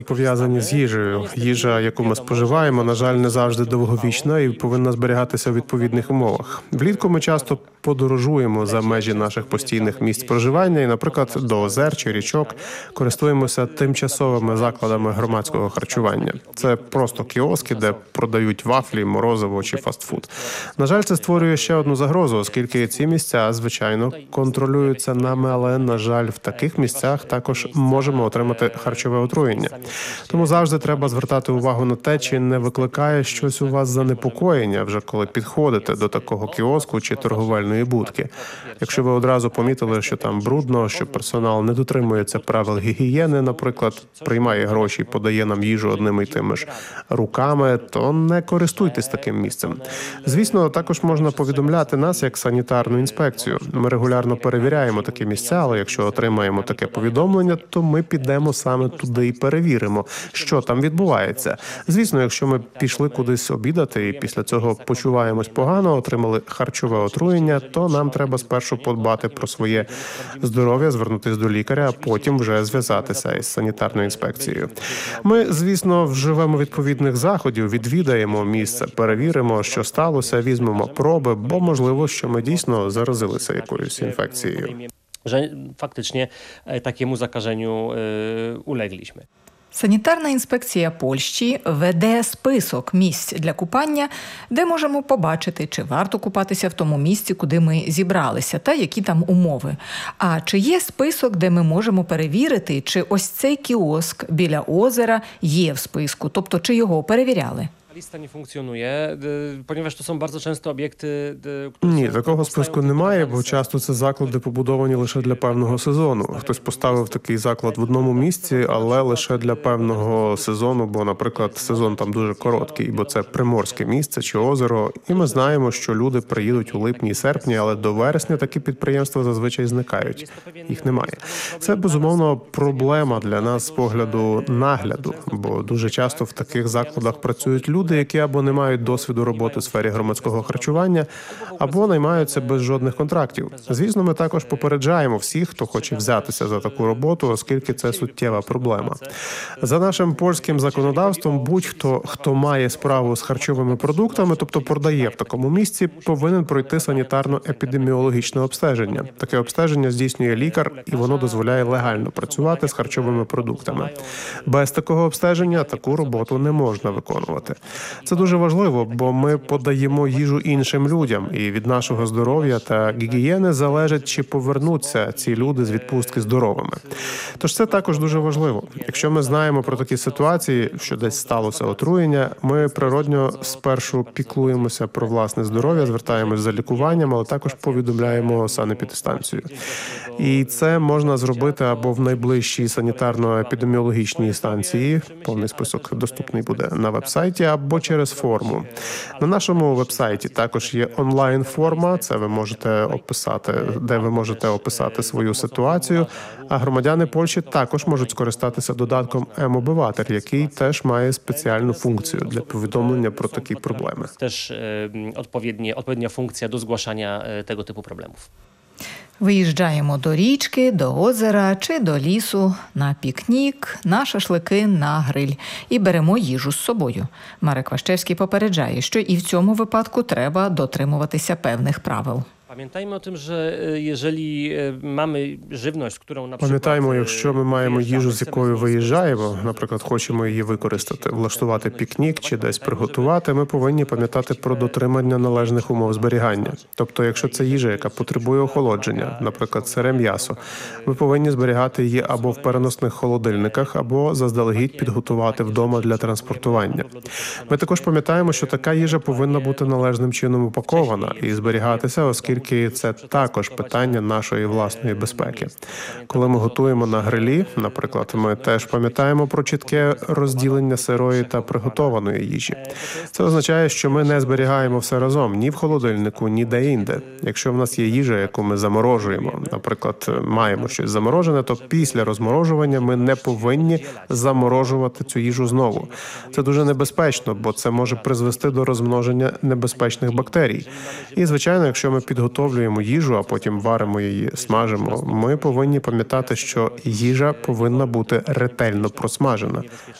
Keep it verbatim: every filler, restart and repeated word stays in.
Пов'язані з їжею. Їжа, яку ми споживаємо, на жаль, не завжди довговічна і повинна зберігатися в відповідних умовах. Влітку ми часто подорожуємо за межі наших постійних місць проживання і, наприклад, до озер чи річок користуємося тимчасовими закладами громадського харчування. Це просто кіоски, де продають вафлі, морозиво чи фастфуд. На жаль, це створює ще одну загрозу, оскільки ці місця, звичайно, контролюються нами, але, на жаль, в таких місцях також можемо отримати харчове отруєння. Тому завжди треба звертати увагу на те, чи не викликає щось у вас занепокоєння, вже коли підходите до такого кіоску чи торговельної будки. Якщо ви одразу помітили, що там брудно, що персонал не дотримується правил гігієни, наприклад, приймає гроші і подає нам їжу одними й тими ж руками, то не користуйтесь таким місцем. Звісно, також можна повідомляти нас як санітарну інспекцію. Ми регулярно перевіряємо такі місця, але якщо отримаємо таке повідомлення, то ми підемо саме туди і перевіримо, що там відбувається. Звісно, якщо ми пішли кудись обідати і після цього почуваємось погано, отримали харчове отруєння, то нам треба спершу подбати про своє здоров'я, звернутися до лікаря, а потім вже зв'язатися із санітарною інспекцією. Ми, звісно, вживемо відповідних заходів, відвідаємо місце, перевіримо, що сталося, візьмемо проби, бо можливо, що ми дійсно заразилися якоюсь інфекцією. Że faktycznie takiemu zakażeniu ulegliśmy. Санітарна інспекція Польщі веде список місць для купання, де можемо побачити, чи варто купатися в тому місці, куди ми зібралися, та які там умови. А чи є список, де ми можемо перевірити, чи ось цей кіоск біля озера є в списку, тобто чи його перевіряли? Lista nie funkcjonuje, ponieważ to są bardzo często obiekty... Ні, такого списку немає, бо часто це заклади побудовані лише для певного сезону. Хтось поставив такий заклад в одному місці, але лише для певного сезону, бо, наприклад, сезон там дуже короткий, бо це приморське місце чи озеро, і ми знаємо, що люди приїдуть у липні і серпні, але до вересня такі підприємства зазвичай зникають. Їх немає. Це, безумовно, проблема для нас з погляду нагляду, бо дуже часто в таких закладах працюють люди, Люди, які або не мають досвіду роботи в сфері громадського харчування, або наймаються без жодних контрактів. Звісно, ми також попереджаємо всіх, хто хоче взятися за таку роботу, оскільки це суттєва проблема. За нашим польським законодавством, будь-хто, хто має справу з харчовими продуктами, тобто продає в такому місці, повинен пройти санітарно-епідеміологічне обстеження. Таке обстеження здійснює лікар, і воно дозволяє легально працювати з харчовими продуктами. Без такого обстеження таку роботу не можна виконувати. Це дуже важливо, бо ми подаємо їжу іншим людям, і від нашого здоров'я та гігієни залежить, чи повернуться ці люди з відпустки здоровими. Тож це також дуже важливо. Якщо ми знаємо про такі ситуації, що десь сталося отруєння, ми природньо спершу піклуємося про власне здоров'я, звертаємось за лікуванням, але також повідомляємо санепідстанцію. І це можна зробити або в найближчій санітарно-епідеміологічній станції, повний список доступний буде на веб-сайті, або через форму. На нашому веб-сайті також є онлайн-форма, це ви можете описати, де ви можете описати свою ситуацію, а громадяни Польщі також можуть скористатися додатком М-обиватель, який теж має спеціальну функцію для повідомлення про такі проблеми. Теж відповідна, відповідна функція до згłaszania tego typu problemów. Виїжджаємо до річки, до озера чи до лісу на пікнік, на шашлики, на гриль і беремо їжу з собою. Марек Ващевський попереджає, що і в цьому випадку треба дотримуватися певних правил. Pamiętajmy o tym, że jeżeli mamy żywność, którą na przykład... Пам'ятаємо, якщо ми маємо їжу, з якою виїжджаємо, наприклад, хочемо її використати, влаштувати пікнік чи десь приготувати, ми повинні пам'ятати про дотримання належних умов зберігання. Тобто, якщо це їжа, яка потребує охолодження, наприклад, сире м'ясо, ми повинні зберігати її або в переносних холодильниках, або заздалегідь підготувати вдома для транспортування. Ми також пам'ятаємо, що така їжа повинна бути належним чином упакована і зберігатися, оскільки це також питання нашої власної безпеки. Коли ми готуємо на грилі, наприклад, ми теж пам'ятаємо про чітке розділення сирої та приготованої їжі. Це означає, що ми не зберігаємо все разом ні в холодильнику, ні де-інде. Якщо в нас є їжа, яку ми заморожуємо, наприклад, маємо щось заморожене, то після розморожування ми не повинні заморожувати цю їжу знову. Це дуже небезпечно, бо це може призвести до розмноження небезпечних бактерій. І, звичайно, якщо ми підготуємо приготовлюємо їжу, а потім варимо її, смажимо, ми повинні пам'ятати, що їжа повинна бути ретельно просмажена.